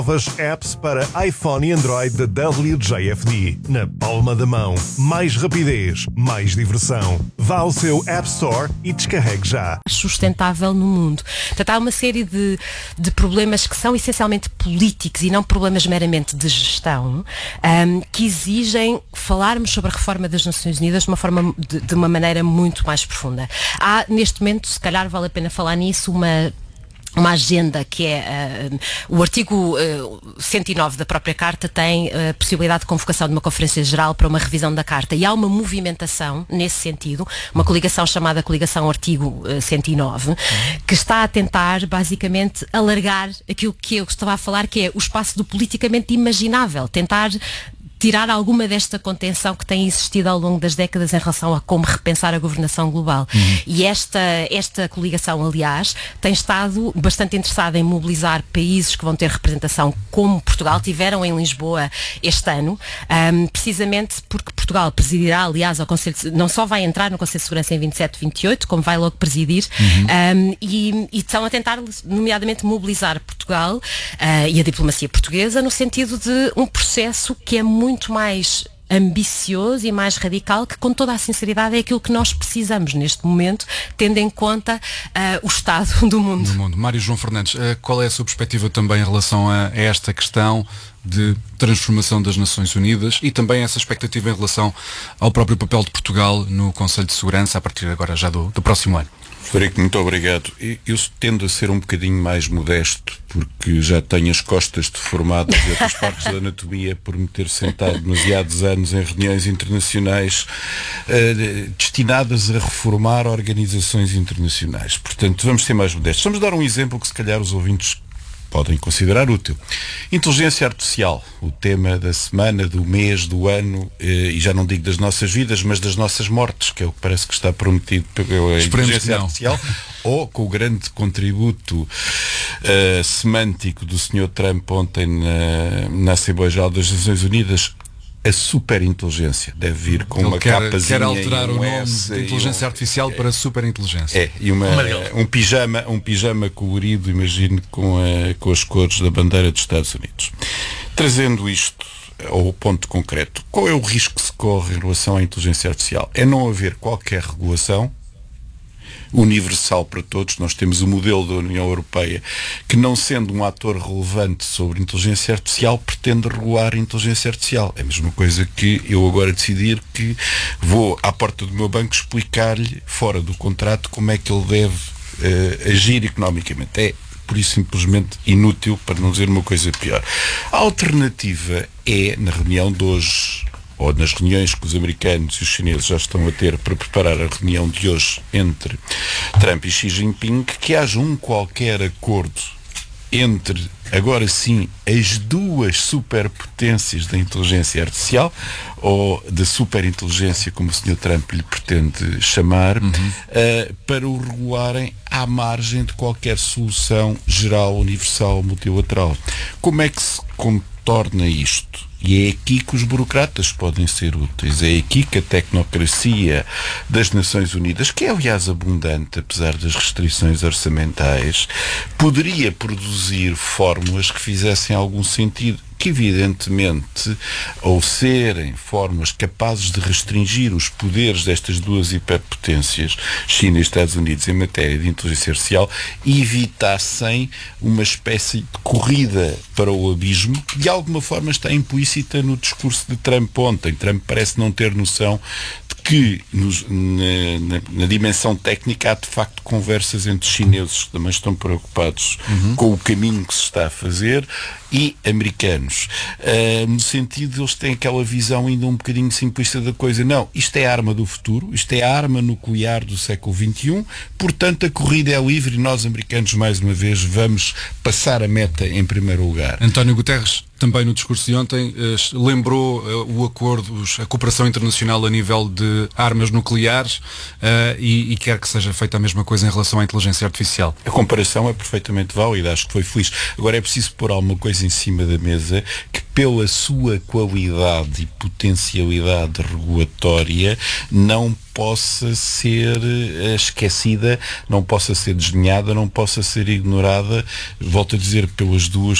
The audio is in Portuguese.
Novas apps para iPhone e Android da WJFD. Na palma da mão. Mais rapidez, mais diversão. Vá ao seu App Store e descarregue já. Sustentável no mundo. Portanto, há uma série de problemas que são essencialmente políticos e não problemas meramente de gestão, que exigem falarmos sobre a reforma das Nações Unidas de uma maneira muito mais profunda. Há, neste momento, se calhar vale a pena falar nisso, uma agenda que é o artigo 109 da própria Carta tem a possibilidade de convocação de uma Conferência Geral para uma revisão da Carta, e há uma movimentação nesse sentido, uma coligação chamada Coligação Artigo 109, que está a tentar basicamente alargar aquilo que eu estava a falar, que é o espaço do politicamente imaginável, tentar tirar alguma desta contenção que tem existido ao longo das décadas em relação a como repensar a governação global. E esta coligação, aliás, tem estado bastante interessada em mobilizar países que vão ter representação, como Portugal, tiveram em Lisboa este ano, precisamente porque Portugal presidirá, aliás, ao Conselho, não só vai entrar no Conselho de Segurança em 27, 28, como vai logo presidir, e estão a tentar, nomeadamente, mobilizar Portugal e a diplomacia portuguesa no sentido de um processo que é muito mais ambicioso e mais radical, que com toda a sinceridade é aquilo que nós precisamos neste momento, tendo em conta o estado do mundo. Mário João Fernandes, qual é a sua perspectiva também em relação a esta questão de transformação das Nações Unidas e também essa expectativa em relação ao próprio papel de Portugal no Conselho de Segurança a partir agora já do próximo ano? Frederico, muito obrigado. Eu tendo a ser um bocadinho mais modesto, porque já tenho as costas deformadas de outras partes da anatomia por me ter sentado demasiados anos em reuniões internacionais destinadas a reformar organizações internacionais. Portanto, vamos ser mais modestos. Vamos dar um exemplo que se calhar os ouvintes podem considerar útil. Inteligência artificial, o tema da semana, do mês, do ano, e já não digo das nossas vidas, mas das nossas mortes, que é o que parece que está prometido pela inteligência artificial, ou com o grande contributo semântico do Sr. Trump ontem na Assembleia Geral das Nações Unidas. A superinteligência deve vir com uma capazinha. Quer alterar o nome de inteligência artificial para superinteligência. E um pijama colorido, imagino, com as cores da bandeira dos Estados Unidos. Trazendo isto ao ponto concreto, qual é o risco que se corre em relação à inteligência artificial? É não haver qualquer regulação universal para todos. Nós temos o modelo da União Europeia que, não sendo um ator relevante sobre inteligência artificial, pretende regular a inteligência artificial. É a mesma coisa que eu agora decidir que vou à porta do meu banco explicar-lhe, fora do contrato, como é que ele deve agir economicamente. É, por isso, simplesmente inútil, para não dizer uma coisa pior. A alternativa é, na reunião de hoje, ou nas reuniões que os americanos e os chineses já estão a ter para preparar a reunião de hoje entre Trump e Xi Jinping, que haja um qualquer acordo entre, agora sim, as duas superpotências da inteligência artificial, ou da superinteligência, como o Sr. Trump lhe pretende chamar, para o regularem à margem de qualquer solução geral, universal, multilateral. Como é que se contorna isto? E é aqui que os burocratas podem ser úteis. É aqui que a tecnocracia das Nações Unidas, que é aliás abundante, apesar das restrições orçamentais, poderia produzir fórmulas que fizessem algum sentido, que evidentemente, ao serem fórmulas capazes de restringir os poderes destas duas hiperpotências, China e Estados Unidos, em matéria de inteligência artificial, evitassem uma espécie de corrida para o abismo, que de alguma forma está implícita no discurso de Trump ontem. Trump parece não ter noção de que na dimensão técnica há de facto conversas entre chineses que também estão preocupados com o caminho que se está a fazer e americanos, no sentido de eles têm aquela visão ainda um bocadinho simplista da coisa. Não, isto é a arma do futuro, isto é a arma nuclear do século XXI, portanto a corrida é livre e nós, americanos, mais uma vez, vamos passar a meta em primeiro lugar. António Guterres, também no discurso de ontem, lembrou o acordo, a cooperação internacional a nível de armas nucleares e quer que seja feita a mesma coisa em relação à inteligência artificial. A comparação é perfeitamente válida, acho que foi feliz. Agora é preciso pôr alguma coisa em cima da mesa que, pela sua qualidade e potencialidade regulatória, não possa ser esquecida, não possa ser desdenhada, não possa ser ignorada, volto a dizer, pelas duas